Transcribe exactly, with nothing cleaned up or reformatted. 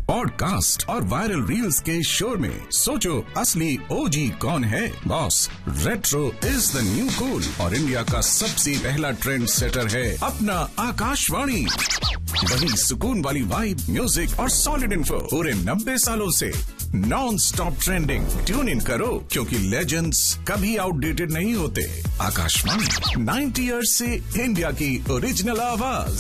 Podcast और viral reels के शोर में सोचो असली ओजी कौन है। Boss, retro is the new cool और इंडिया का सबसे पहला ट्रेंड सेटर है अपना आकाशवाणी। वही सुकून वाली वाइब, म्यूजिक और सॉलिड इन्फो पूरे नब्बे सालों से non stop trending. Tune in करो क्योंकि लेजेंड्स कभी आउटडेटेड नहीं होते। आकाशवाणी नाइन्टी ईयर्स से इंडिया की ओरिजिनल आवाज।